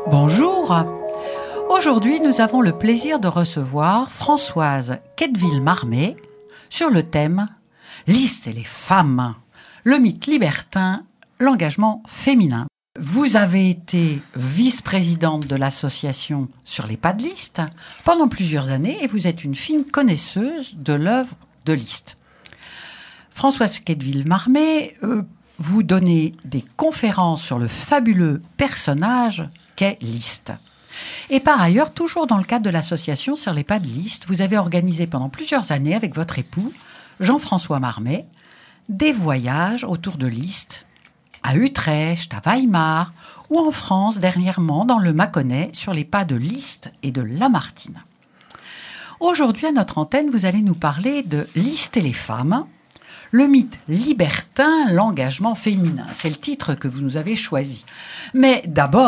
Bonjour. Aujourd'hui, nous avons le plaisir de recevoir Françoise Quetteville-Marmet sur le thème « Liste et les femmes, le mythe libertin, l'engagement féminin ». Vous avez été vice-présidente de l'association Sur les pas de Liszt pendant plusieurs années et vous êtes une fine connaisseuse de l'œuvre de Liszt. Françoise Quetteville-Marmet, vous donnez des conférences sur le fabuleux personnage qu'est Liszt. Et par ailleurs, toujours dans le cadre de l'association Sur les pas de Liszt, vous avez organisé pendant plusieurs années avec votre époux, Jean-François Marmet, des voyages autour de Liszt, à Utrecht, à Weimar, ou en France, dernièrement, dans le Mâconnais, sur les pas de Liszt et de Lamartine. Aujourd'hui, à notre antenne, vous allez nous parler de Liszt et les femmes, le mythe libertin, l'engagement féminin. C'est le titre que vous nous avez choisi. Mais d'abord